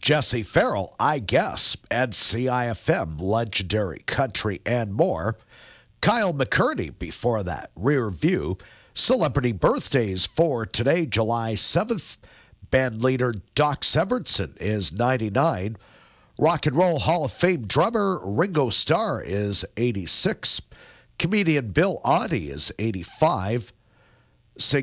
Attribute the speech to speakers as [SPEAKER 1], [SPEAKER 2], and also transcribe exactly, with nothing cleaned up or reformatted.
[SPEAKER 1] Jesse Farrell, I Guess, N C I F M, Legendary Country, and more. Kyle McCurney before that, Rear View. Celebrity birthdays for today, July seventh. Band leader Doc Severinsen is ninety-nine. Rock and Roll Hall of Fame drummer Ringo Starr is eighty-six. Comedian Bill Oddie is eighty-five.